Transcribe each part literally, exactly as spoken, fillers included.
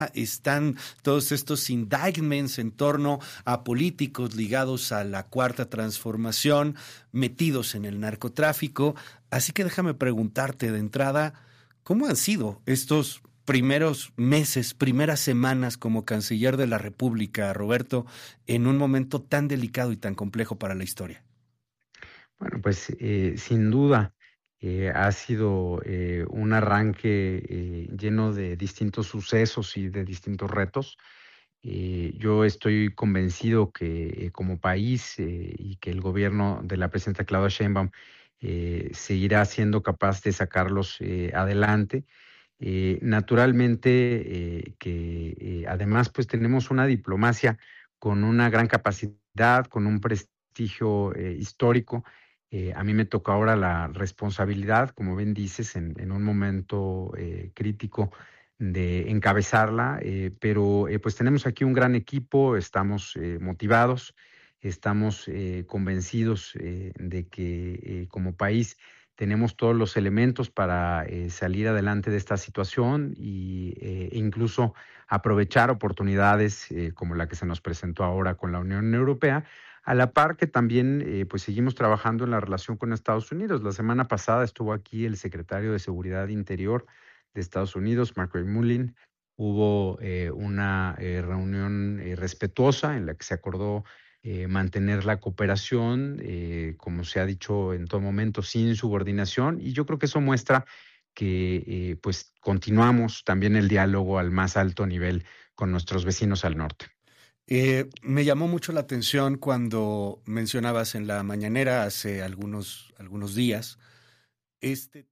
están todos estos indictments en torno a políticos ligados a la Cuarta Transformación, metidos en el narcotráfico. Así que déjame preguntarte de entrada, ¿cómo han sido estos primeros meses, primeras semanas como canciller de la República, Roberto, en un momento tan delicado y tan complejo para la historia? Bueno, pues eh, sin duda. Eh, ha sido eh, un arranque eh, lleno de distintos sucesos y de distintos retos. Eh, yo estoy convencido que eh, como país eh, y que el gobierno de la presidenta Claudia Sheinbaum eh, seguirá siendo capaz de sacarlos eh, adelante. Eh, naturalmente eh, que eh, además pues tenemos una diplomacia con una gran capacidad, con un prestigio eh, histórico. Eh, a mí me toca ahora la responsabilidad, como bien dices, en, en un momento eh, crítico de encabezarla, eh, pero eh, pues tenemos aquí un gran equipo, estamos eh, motivados, estamos eh, convencidos eh, de que eh, como país tenemos todos los elementos para eh, salir adelante de esta situación y, eh, e incluso aprovechar oportunidades eh, como la que se nos presentó ahora con la Unión Europea, a la par que también eh, pues seguimos trabajando en la relación con Estados Unidos. La semana pasada estuvo aquí el secretario de Seguridad Interior de Estados Unidos, Mark Mullin. Hubo eh, una eh, reunión eh, respetuosa en la que se acordó eh, mantener la cooperación, eh, como se ha dicho en todo momento, sin subordinación. Y yo creo que eso muestra que eh, pues continuamos también el diálogo al más alto nivel con nuestros vecinos al norte. Eh, me llamó mucho la atención cuando mencionabas en la mañanera hace algunos, algunos días este...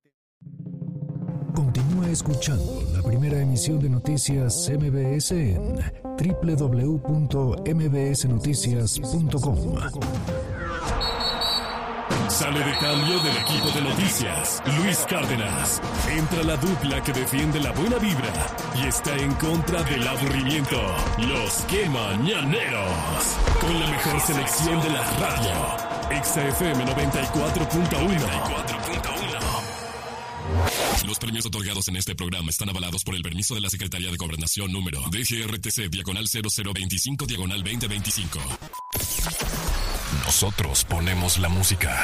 Continúa escuchando la primera emisión de Noticias M B S en doble u doble u doble u punto m b s noticias punto com. Sale de cambio del equipo de noticias, Luis Cárdenas. Entra la dupla que defiende la buena vibra y está en contra del aburrimiento. Los Que Mañaneros. Con la mejor selección de la radio. Exa F M noventa y cuatro punto uno. Los premios otorgados en este programa están avalados por el permiso de la Secretaría de Gobernación número D G R T C diagonal cero cero veinticinco diagonal veinte veinticinco. Nosotros ponemos la música.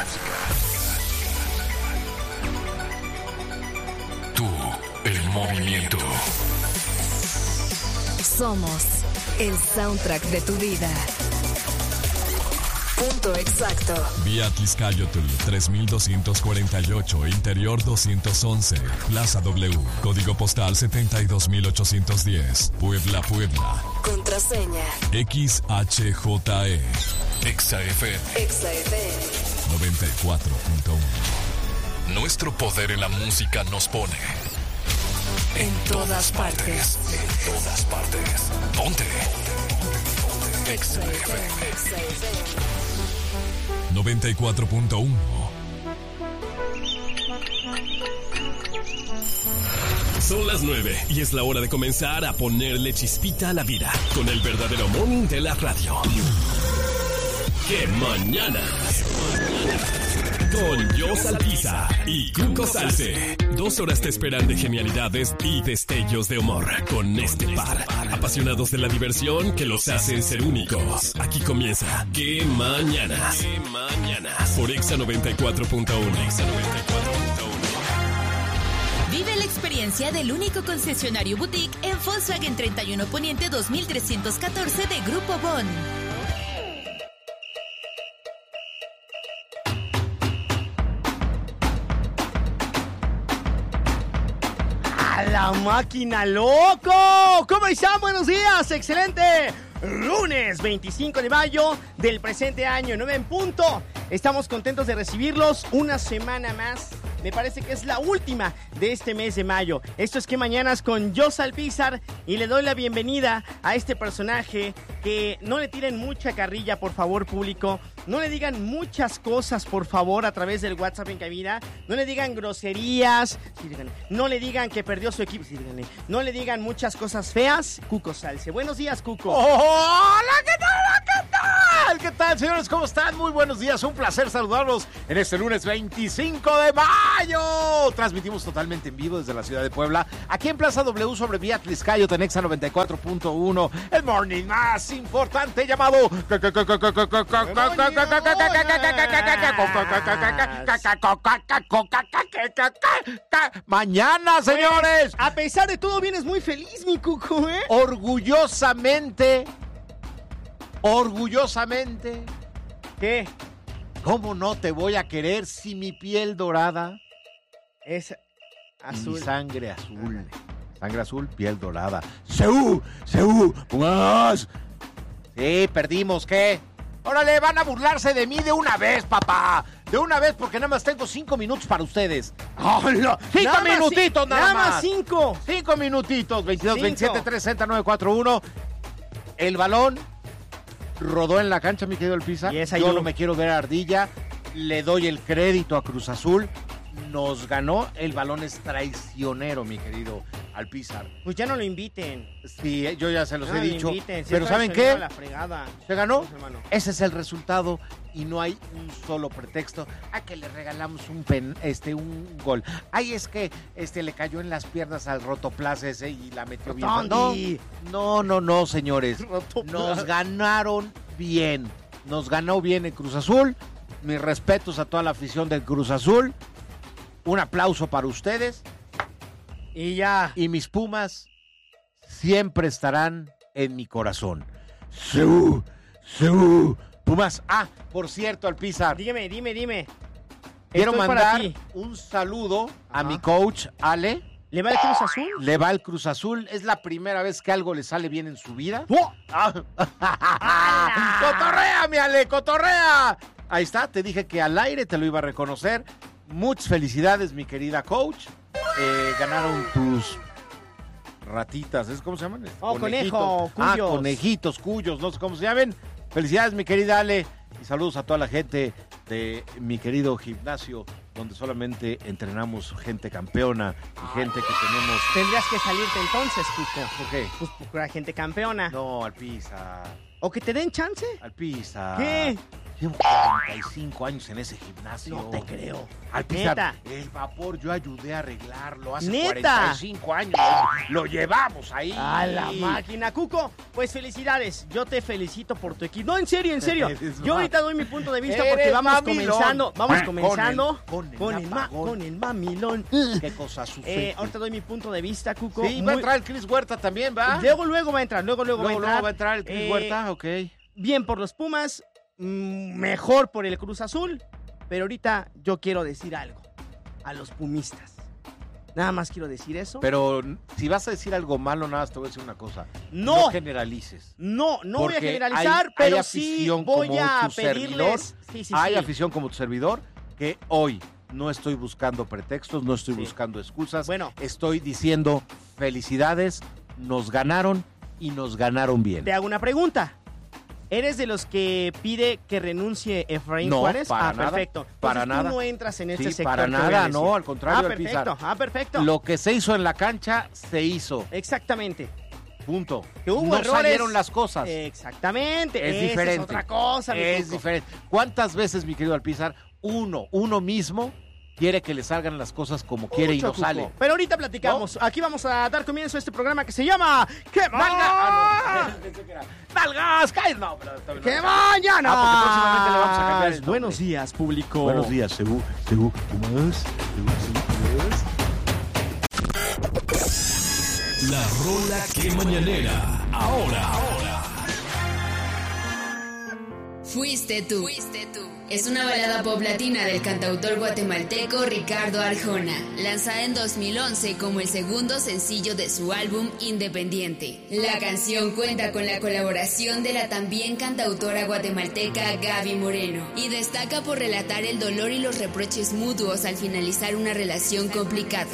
Tú, el movimiento. Somos el soundtrack de tu vida. Punto exacto. Vía Tizcayotl tres mil doscientos cuarenta y ocho, Interior doscientos once, Plaza W, Código Postal setenta y dos mil ochocientos diez, Puebla, Puebla. Contraseña X H J E. Exa F M. Exa F M. noventa y cuatro punto uno. Nuestro poder en la música nos pone en todas partes. En todas partes. Ponte. Exa F M. noventa y cuatro punto uno. Son las nueve y es la hora de comenzar a ponerle chispita a la vida con el verdadero morning de la radio. ¡Qué mañanas! Con Jos Alpiza y Cuco Salce. Dos horas te esperan de genialidades y destellos de humor con este par. Apasionados de la diversión que los hacen ser únicos. Aquí comienza ¡Qué mañanas! ¡Qué mañanas! Por Exa noventa y cuatro punto uno. Exa noventa y cuatro punto uno. Vive la experiencia del único concesionario boutique en Volkswagen treinta y uno Poniente dos mil trescientos catorce de Grupo Bon. ¡La máquina, loco! ¿Cómo están? Buenos días, excelente lunes veinticinco de mayo del presente año, nueve en punto. Estamos contentos de recibirlos una semana más. Me parece que es la última de este mes de mayo. Esto es Que Mañanas con Jos Alpizar y le doy la bienvenida a este personaje que no le tiren mucha carrilla, por favor, público. No le digan muchas cosas, por favor, a través del WhatsApp en cabina. No le digan groserías. Sí, díganle. No le digan que perdió su equipo. Sí, díganle. No le digan muchas cosas feas. Cuco Salce. Buenos días, Cuco. ¡Hola! ¿Qué tal? ¿Qué tal? ¿Qué tal, señores? ¿Cómo están? Muy buenos días. Un placer saludarlos en este lunes veinticinco de mayo. Transmitimos totalmente en vivo desde la ciudad de Puebla, aquí en Plaza W sobre Vía Tliscayo, Tenexa noventa y cuatro punto uno. El morning más importante llamado... Mañana, señores. A pesar de todo, vienes muy feliz, mi Cuco, ¿eh? Orgullosamente... Orgullosamente. ¿Qué? ¿Cómo no te voy a querer si mi piel dorada es azul? Mi sangre azul. Sangre azul, piel dorada. ¡Seú! ¡Seú! ¡Más! Sí, perdimos, ¿qué? ¡Órale, van a burlarse de mí de una vez, papá! De una vez, porque nada más tengo cinco minutos para ustedes. ¡Hola! ¡Cinco nada minutitos, nada, nada más! ¡Nada más cinco! Cinco minutitos. veintidós, veintisiete, treinta, nueve cuatro uno. El balón rodó en la cancha, mi querido Alpizar. Yes, Yo no me quiero ver ardilla. Le doy el crédito a Cruz Azul. Nos ganó. El balón es traicionero, mi querido Alpizar. Pues ya no lo inviten. Sí, yo ya se los no he dicho. Inviten, si pero ¿saben qué? La fregada. ¿Se ganó? Ese es el resultado y no hay un solo pretexto a que le regalamos un pen, este un gol. Ay, es que este le cayó en las piernas al Rotoplas ese y la metió bien. No, no, no, no, señores. Nos ganaron bien. Nos ganó bien el Cruz Azul. Mis respetos a toda la afición del Cruz Azul. Un aplauso para ustedes. Y ya. Y mis Pumas siempre estarán en mi corazón. ¡Seú! ¡Seú! Pumas. Ah, por cierto, Alpizar. Dime, dime, dime. Quiero Estoy mandar un saludo Ajá. a mi coach, Ale. ¿Le va el Cruz Azul? Le va el Cruz Azul. Es la primera vez que algo le sale bien en su vida. ¡Oh! Ah. ¡Cotorrea, mi Ale! ¡Cotorrea! Ahí está, te dije que al aire te lo iba a reconocer. Muchas felicidades, mi querida coach. Eh, ganaron tus ratitas, ¿es cómo se llaman? Oh, conejo, cuyos. Ah, conejitos, cuyos, no sé cómo se llamen. Felicidades, mi querida Ale. Y saludos a toda la gente de mi querido gimnasio, donde solamente entrenamos gente campeona y gente que tenemos... Tendrías que salirte entonces, Cuco. ¿Por qué? Pues por gente campeona. No, Alpizar. ¿O que te den chance? Alpizar. ¿Qué? Llevo cuarenta y cinco años en ese gimnasio. No te creo. Alpizar, ¿Neta? El vapor yo ayudé a arreglarlo hace ¿Neta? cuarenta y cinco años. Lo llevamos ahí. A la máquina, Cuco. Pues felicidades. Yo te felicito por tu equipo. No, en serio, en serio. Yo ahorita doy mi punto de vista porque vamos mamilón. comenzando. Vamos comenzando con el, con el, el, ma, con el mamilón. ¿Qué cosa sucede? Eh, ahorita doy mi punto de vista, Cuco. Sí, Muy... va a entrar el Chris Huerta también, ¿va? Luego, luego va a entrar. Luego, luego, luego, va a entrar. Luego va a entrar el Chris eh, Huerta, ok. Bien por los Pumas. Mejor por el Cruz Azul, pero ahorita yo quiero decir algo a los pumistas. Nada más quiero decir eso. Pero si vas a decir algo malo, nada más te voy a decir una cosa. No, no generalices. No, no voy a generalizar, hay, pero hay sí voy a pedirles. Sí, sí, hay sí. afición como tu servidor que hoy no estoy buscando pretextos, no estoy sí. buscando excusas. Bueno, estoy diciendo felicidades, nos ganaron y nos ganaron bien. Te hago una pregunta. ¿Eres de los que pide que renuncie Efraín no, Juárez? Para ah, nada, perfecto. Entonces, para tú nada. no entras en este sí, sector. Para nada, no, al contrario. Ah, perfecto, ah, perfecto. Lo que se hizo en la cancha, se hizo. Exactamente. Punto. Que hubo no errores. salieron las cosas. Exactamente. Es Esa diferente. Es otra cosa, mi Es Cuco. diferente. ¿Cuántas veces, mi querido Alpizar, uno, uno mismo quiere que le salgan las cosas como quiere Mucho, y no Cuco. sale? Pero ahorita platicamos. ¿No? Aquí vamos a dar comienzo a este programa que se llama ¿Qué ¡Nalgas! ¡Nalgas! No, pero ¡Que mañana! Ah, porque próximamente le vamos a cambiar el nombre. Buenos días, público. Buenos días, Seú. Seú. ¿Más? La rola que mañanera. Ahora, ahora. Fuiste tú. Fuiste tú. Es una balada pop latina del cantautor guatemalteco Ricardo Arjona, lanzada en dos mil once como el segundo sencillo de su álbum Independiente. La canción cuenta con la colaboración de la también cantautora guatemalteca Gaby Moreno y destaca por relatar el dolor y los reproches mutuos al finalizar una relación complicada.